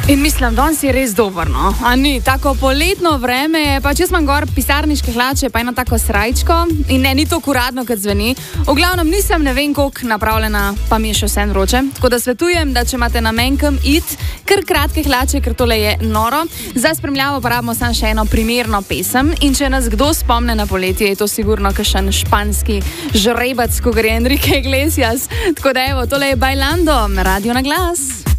In mislim, danes je res dober, no? A ni, tako poletno vreme, pa če sem gor pisarniške hlače, pa eno tako srajčko in ne, ni to uradno, kot zveni. V glavnem nisem ne vem koliko napravljena, pa mi je še vse vroče. Tako da svetujem, da če imate namen kam iti, kar kratke hlače, ker tole je noro. Za spremljavo pa rabimo samo še eno primerno pesem in če nas kdo spomne na poletje, je to sigurno kakšen španski žrebec, ko gre Enrique Iglesias. Tako da evo, tole je Bailando, Radio na glas.